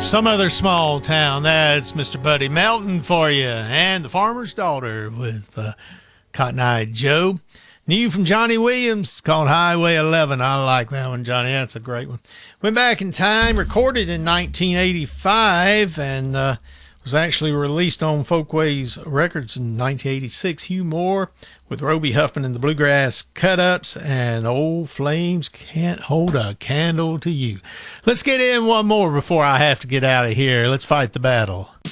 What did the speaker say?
Some Other Small Town. That's Mr. Buddy Melton for you. And The Farmer's Daughter with Cotton Eye Joe. New from Johnny Williams. It's called Highway 11. I like that one, Johnny. That's a great one. Went back in time, recorded in 1985, and was actually released on Folkways Records in 1986. Hugh Moore with Roby Huffman and the Bluegrass Cut-Ups, and Old Flames Can't Hold a Candle to You. Let's get in one more before I have to get out of here. Let's fight the battle.